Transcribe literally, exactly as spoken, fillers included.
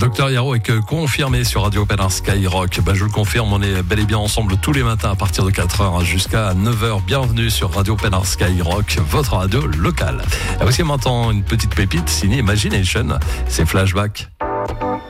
Docteur Hiro est que confirmé sur Radio Pénin Skyrock. Ben, je le confirme, on est bel et bien ensemble tous les matins à partir de quatre heures jusqu'à neuf heures. Bienvenue sur Radio Pénin Skyrock, votre radio locale. Et voici maintenant une petite pépite signée Imagination, c'est Flashback.